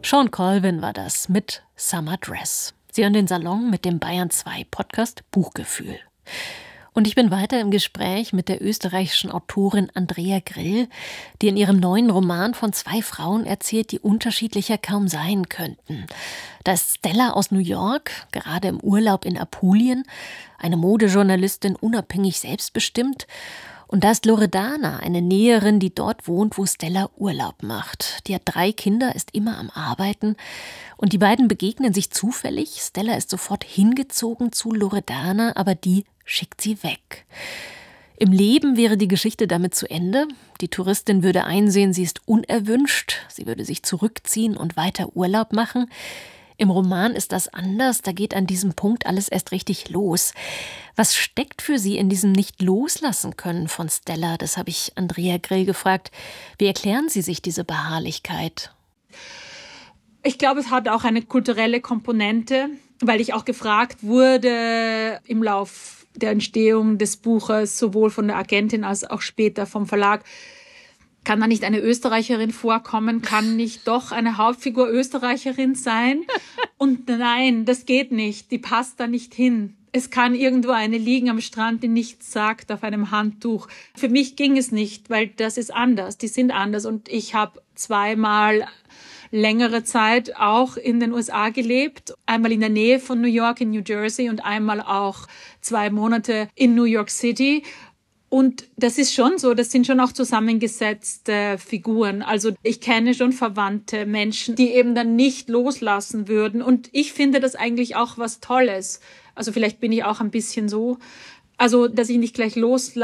Sean Colvin war das mit Summer Dress. Sie hören den Salon mit dem Bayern 2 Podcast Buchgefühl. Und ich bin weiter im Gespräch mit der österreichischen Autorin Andrea Grill, die in ihrem neuen Roman von 2 Frauen erzählt, die unterschiedlicher kaum sein könnten. Da ist Stella aus New York, gerade im Urlaub in Apulien, eine Modejournalistin, unabhängig selbstbestimmt. Und da ist Loredana, eine Näherin, die dort wohnt, wo Stella Urlaub macht. Die hat 3 Kinder, ist immer am Arbeiten. Und die beiden begegnen sich zufällig. Stella ist sofort hingezogen zu Loredana, aber die schickt sie weg. Im Leben wäre die Geschichte damit zu Ende. Die Touristin würde einsehen, sie ist unerwünscht. Sie würde sich zurückziehen und weiter Urlaub machen. Im Roman ist das anders, da geht an diesem Punkt alles erst richtig los. Was steckt für Sie in diesem Nicht-Loslassen-Können von Stella? Das habe ich Andrea Grill gefragt. Wie erklären Sie sich diese Beharrlichkeit? Ich glaube, es hat auch eine kulturelle Komponente, weil ich auch gefragt wurde im Lauf der Entstehung des Buches, sowohl von der Agentin als auch später vom Verlag, kann da nicht eine Österreicherin vorkommen? Kann nicht doch eine Hauptfigur Österreicherin sein? Und nein, das geht nicht. Die passt da nicht hin. Es kann irgendwo eine liegen am Strand, die nichts sagt, auf einem Handtuch. Für mich ging es nicht, weil das ist anders. Die sind anders. Und ich habe 2-mal längere Zeit auch in den USA gelebt. Einmal in der Nähe von New York in New Jersey und einmal auch 2 Monate in New York City. Und das ist schon so, das sind schon auch zusammengesetzte Figuren. Also ich kenne schon verwandte Menschen, die eben dann nicht loslassen würden. Und ich finde das eigentlich auch was Tolles. Also vielleicht bin ich auch ein bisschen so, also dass ich nicht gleich loslasse.